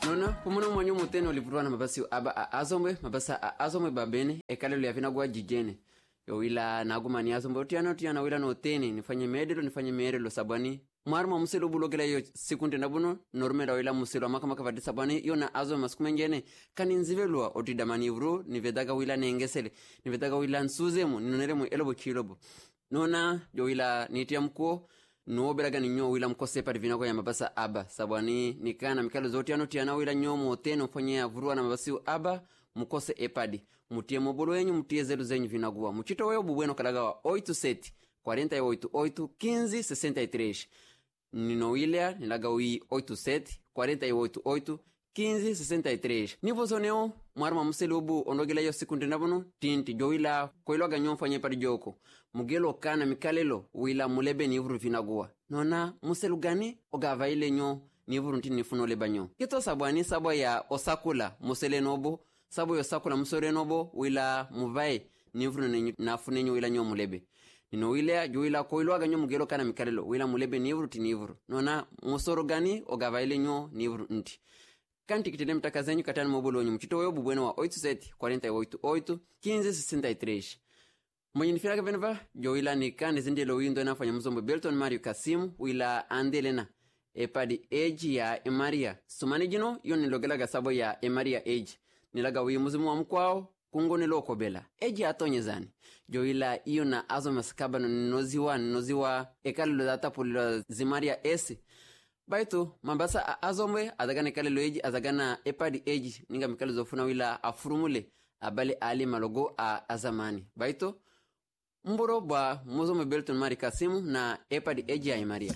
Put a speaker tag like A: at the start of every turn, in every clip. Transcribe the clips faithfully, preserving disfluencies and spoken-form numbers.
A: nona pumuna mwanyo mutene olivurwa na mabasi aba a azombe mabasa a azombe babene ekalelo yavina gwa jijene yo wila nagumani azombe otiana otiana wila no tene nifanye medelo nifanye merelo sabani mwarma muselo bulogela yo sikunde nabuno normera wila muselo amaka maka vadi sabani yo na azombe masukumengene kani nzivelwa otidamani vru nivedaga wila nengesele nivedaga wila nsuzemu ninoneremu elobo kilobo nona yo wila nitia mkuo no beraga ni nyo wila mkose pa divina kwa ya mabasa aba sabwani nikana mikalo zote ano tiana wila nyo moteno fanya vurua na mabasi aba mkose epadi mutie mobolo yenyu mutie zeru zenyu vinagua mchito weo bubweno kalagawa oito sete quarenta e oito oito quinze sessenta e três nino wilea nilaga wi oito sete quarenta e oito oito quinze sessenta e três nivo zoneo mwarma mselubu ondogela yo sekunde nabono tinti jo wila koiloga nyo fanya padi joko mugelo kana mikalelo wila mulebe ni vuru vinagua nona muselu gani ogava ile nyo ni vuru ntini nifuno leba nyo kito sabwani sabwa ya osakula musele nobo sabwa ya osakula musore nobo wila muvae ni vuru na fune nyo wila nyo mulebe nino wila jo wila koiloga nyo mugelo kana mikalelo wila mulebe ni vuru tini vuru nona musoro gani ogava ile nyo ni vuru nti kanti kitende mtakazenyu katani mobolo nyo mchito weo bubweno wa oito sete quarenta e oito oito quinze sessenta e três mwenye nifiraga veneva jo wila ni kande zindelo windo na fanya mzombo Belton Mario Kasimu wila andelena epadi age ya Emaria sumani jino yo nilogelaga sabo ya Emaria age nilaga wi muzimu wa mkwao kungo niloko bela age atonye zani jo wila iyo na azo maskaba no noziwa noziwa ekalo data polilo zimaria esi baito mambasa a azomwe azagana kalelo age azagana epadi age ninga mikalo zofuna wila afurumule abale ali malogo a azamani baito mboro bwa muzo Belton Mario Kasimu na epadi age ya Maria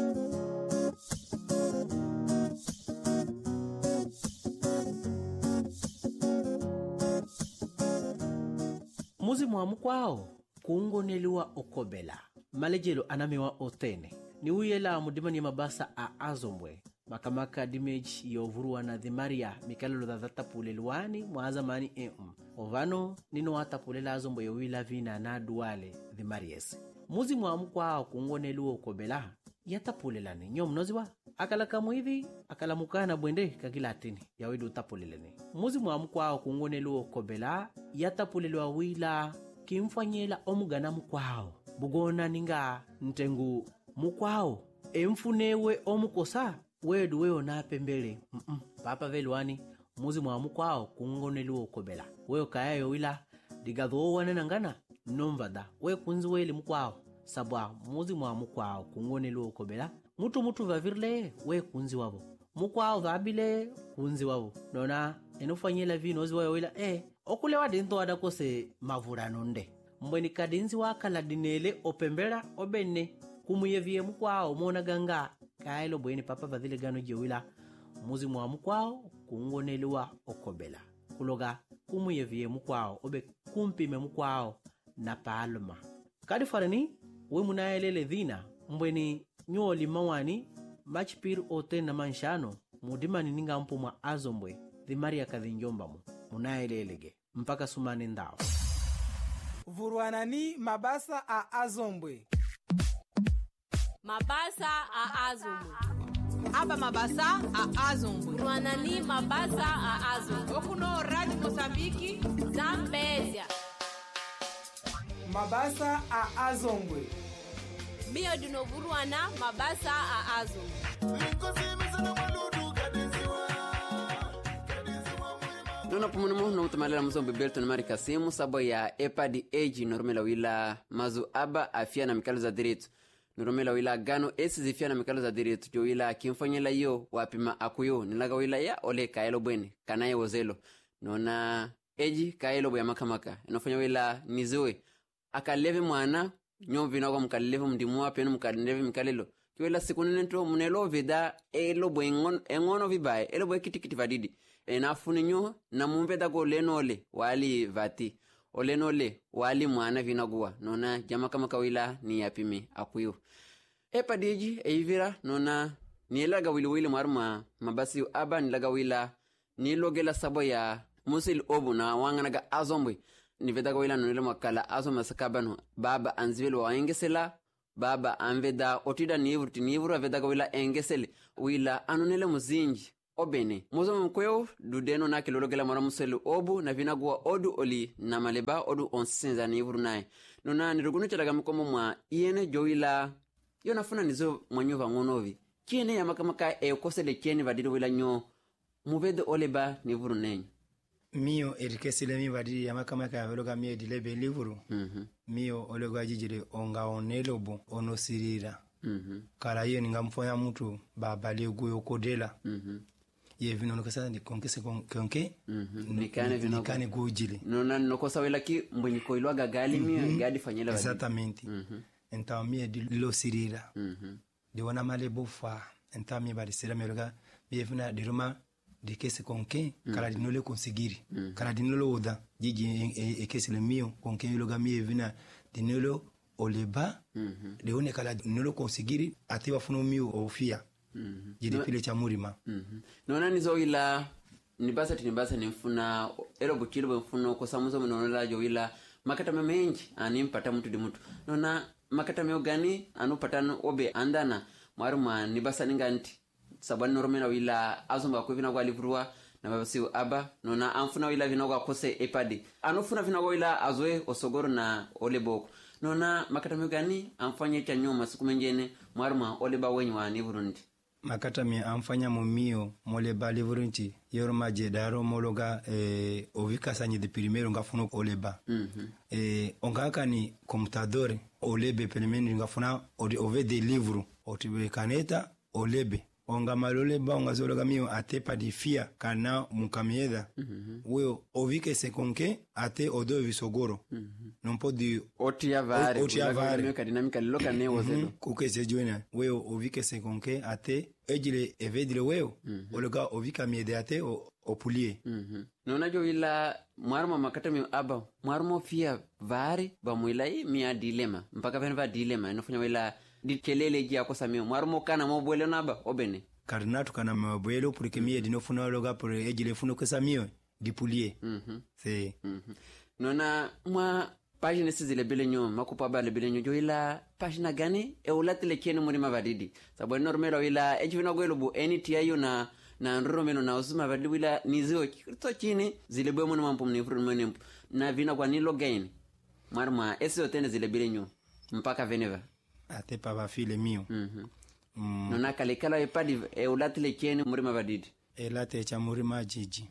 B: muzi mwamukwao kuungoneliwa okobela malejelo anamewa otene ni uyela mudimani mabasa a azombwe makamaka dimage yovuruwa na dhimaria mikalelo da tapulelwani mwazamani em ovano nino atapulela azombwe yowila vina na duale dhimaries muzi mwamukwa kungoneliwa okobela yatapulelani nyom noziwa akala kamuivi akala mukana bwende kagilatini yawidu tapuleleni muzi mwamukwa kungoneliwa okobela yatapulelwa wila kimfanyela omugana mukwao bugona ninga ntengu mukwao emfunewe omukosa wedu weyo napembele mm -mm. papa velwani muzi mwa mukwao kungoneliwa okobela weyo kayayo wila digadho wanenangana nomvada we kunzi weli mukwao sabwa muzi mwa mukwao kungoneliwa okobela mutu mutu vavirle we kunzi wabo mukwao vabile kunzi wabo nona enufanyela vino ziwayo wila eh okulewa dinto adakose mavurano nde mbweni kadinzi wakala dinele opembela obenne kumuyevie mukwao mona ganga kailo bweni papa vadhile gano jewila muzi mwa mukwao kungoneliwa okobela kuloga kumuyevie mukwao obe kumpime mukwao na palma kadi farani we munaelele dhina mbweni nyoli mawani machipir ote na manshano mudimani ninga mpu mwa azombwe dhimaria kadhinjomba mu munaelelege mpaka sumani ndao
C: vuruanani mabasa a azombwe
D: mabasa a azombwe
E: aba mabasa a azombwe
D: vuruanani mabasa a azombwe
E: okuno radio Mozambiki
D: Zambezia
C: mabasa a azombwe
D: bio dino vuruana mabasa a azombwe
A: nona pumunumu no utamalela mzombe Belton Mario Kasimu sabo ya epadi age normela wila mazu aba afia na mikalo za diretu normela wila gano esi zifia na mikalo za diretu jo wila kimfanyela yo wapima akuyo nilaga wila ya ole kaelo bwene kanaye wozelo nona age kaelo bwa makamaka inofanya wila nizoe akaleve mwana nyomvina kwa mkaleve mdimuwa penu mkaleve mkalelo kiwela siku nento munelo vida elo bwe engono vibaye elo bwe kitikiti vadidi enafuni nyo na mumpeda ko lenole wali vati olenole wali mwana vinagua nona jama kama kawila ni yapime akuyo epa diji eivira nona nilaga wili wili marma mabasi aba nilaga wila nilogela sabo ya musil obu na wanganaga azombwe niveda wila nonile makala azoma sakabano baba anzivelo waengesela baba anveda otida nivruti nivru aveda wila engesele wila anonele muzinji obene mozo mkweo dudeno na kilologela mara muselu obu na vinagwa odu oli na maleba odu onsenza ni vurunaye nona nirugunu chalaga mkomo mwa iene joila yona funa nizo mwanyova ngonovi kiene ya makamaka e kosele kiene vadiri wila nyo mubede oleba ni vurunenyo
F: mio erikesile mi vadiri ya makamaka ya veloga mie dilebe livuru
A: mhm
F: mio olega jijire onga onelobo onosirira
A: mhm
F: kala hiyo ningamfonya mtu babali guyo kodela
A: mhm
F: ye vino nokasa ni konkese konke
A: mhm nikane vino
F: nikane gujile
A: nona nokosa wela ki mbonyiko ilwaga gali mio gadi fanyela vadiri
F: exactamente
A: mhm
F: enta mie dilo sirira
A: mhm
F: de wana male bofa enta mie bali sira meloga mie vina diruma de kese konke kala dinole konsigiri kala dinolo oda jiji ekesile mio konke yoga mie vina dinolo oleba
A: mhm
F: de one kala dinolo konsigiri atiwa funo mio ofia
A: mhm
F: jide pile cha murima
A: mhm nona nizo ila nibasa tinibasa nimfuna ero bukiro mfuno ko samuzo mnola jo ila makata memenji animpata mtu di mtu nona makata meogani anupatano obe andana maruma nibasa ninganti sabani normena wila azumba ko vina kwa livrua na babasi aba nona amfuna wila vina kwa kose epadi anofuna vina kwa wila azwe osogoro na oleboko nona makata meogani amfanye cha nyoma siku menjene maruma oleba wenywa ni Burundi
F: makata mi amfanya mumio mole bali vurunti yorma je daro mologa eh, ovika sanyi de primero ngafuno oleba
A: mhm mm
F: eh, ongaka ni computador olebe pelemeni ngafuna ove de livro otibe kaneta olebe onga malole ba onga zologa mio atepa di fia kana mukamieda mm -hmm. weo ovike sekonke ate odo visogoro mm -hmm. non po di
A: otia vare
F: otia vare
A: mio dinamika loka ne wozedo mm -hmm.
F: kuke se joina weo ovike sekonke ate ejile evedile weo mm -hmm. ologa ovika miede ate o opulie
A: mhm mm nona jo ila mwarmo makata mi aba mwarmo fia vare ba mwilai mia dilema mpaka venva dilema inofanya wila di kelele ji akosa mio mwarmo kana mobwele naba obene
F: karnatu kana mobwele porque mie dino funa loga por ejile funo kesa mio dipulie
A: mhm mm
F: se
A: mhm mm nona mwa pagine sizile bile nyo makupa bale bile nyo jo ila pagina gani e ulatile kene muri mavadidi sabo normero ila ejivina gwelo bu eniti ayo na na nromeno na usuma vadili wila nizio to chini zile bwe mwana mampo mnifuru mwana na vina kwa nilo gain marma esi otene zile bile nyo mpaka veneva
F: ate papa file mio
A: mhm
F: mm.
A: nona kalekala epadi e ulatile kene muri mavadidi
F: e late cha muri majiji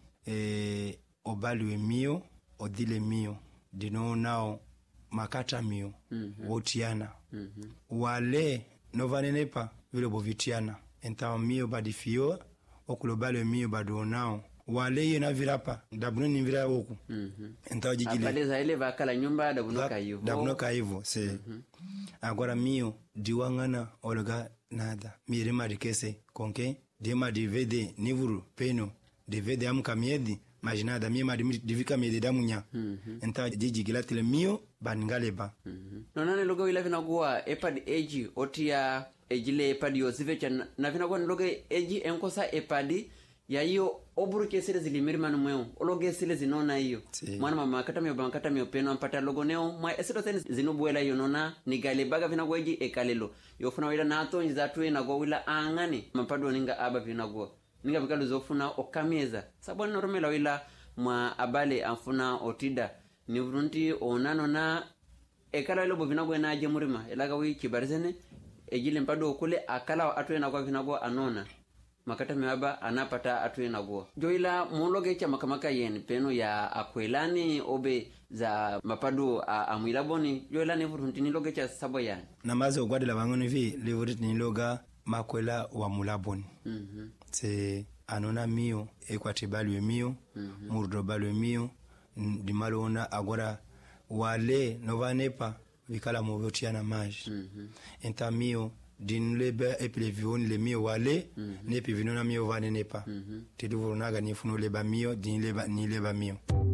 F: e obalwe mio odile mio dino nao makata mio mm -hmm. wotiana mm -hmm. wale novanenepa vile bovitiana enta mio badifio okulobale mio bado nao wale yena virapa dabuno ni vira oku
A: mhm mm
F: enta jijile
A: apale za ile vakala nyumba dabuno kaivo
F: dabuno kaivo se mm -hmm. agora mio diwangana olga nada mire marikese konke dema divede nivuru peno divede amkamiedi majinada mie madi divika miedi damunya mm -hmm. enta jijigila tile mio bangaleba
A: mhm mm nonane logo ila vinagua epad eji otia ejile epadi yosivecha na vinagua logo eji enkosa epadi ya hiyo oburu kesile zilimirima numweo ologe sile zinona hiyo mwana mama kata mio bankata mio peno ampata logo neo mwa esito tene zinubuela hiyo nona nigalibaga vinagua eji ekalelo yofuna wila nato njizatu inagua wila angani mapadu ninga aba vinagua ninga vikalu zofuna okamieza sabu normela wila mwa abale amfuna otida ni vrunti onano na ekala lobo vinagua na aje murima elaga wi kibarizene ejile mpadu okule akala atu inagua vinagua anona makata meaba anapata atu inagua joila muloge cha makamaka yen peno ya akwelani obe za mapadu amwilaboni joila ni vrunti ni loge cha sabo yani
F: namaze ogwadela bangoni vi levorit ni loga makwela wa mulaboni mhm mm se anona mio ekwatibalwe mio mm -hmm. murdo balwe mio dimalona agora wale novanepa vikala movotiana maj mm -hmm. enta mio dinlebe eplevion le mio wale mm -hmm. nepi vinona mio vanenepa mm -hmm. tiduvurunaga nifuno leba mio dinleba ni leba mio